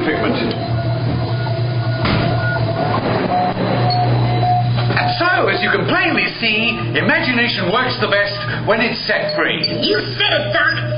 Figment. And so, as you can plainly see, imagination works the best when it's set free. You said it, Doc.